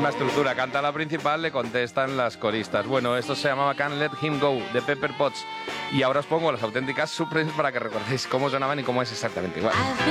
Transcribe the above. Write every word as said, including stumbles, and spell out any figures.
misma estructura, canta la principal, le contestan las coristas. Bueno, esto se llamaba Can't Let Him Go, de Pepper Potts. Y ahora os pongo las auténticas Supremes para que recordéis cómo sonaban y cómo es exactamente igual.